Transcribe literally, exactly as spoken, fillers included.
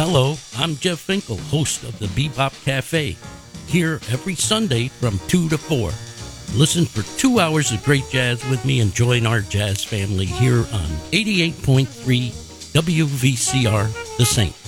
Hello, I'm Jeff Finkel, host of the Bebop Cafe, here every Sunday from two to four. Listen for two hours of great jazz with me and join our jazz family here on eighty-eight point three W V C R The Saint.